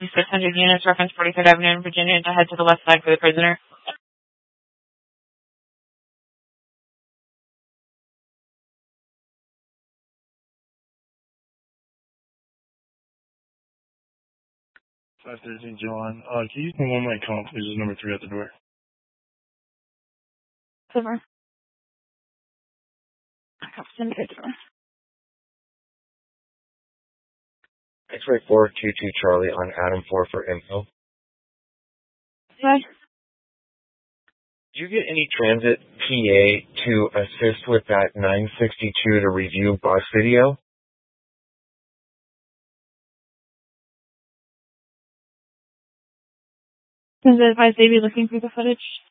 600 units, reference 43rd Avenue in Virginia, to head to the west side for the prisoner. John. Can you use me one of my comp, please? Is number 3 at the door. Silver. Captain Pittsburgh. X-ray 422 Charlie on Adam 4 for info. What? Did you get any transit PA to assist with that 962 to review bus video? Is it advised they be looking through the footage?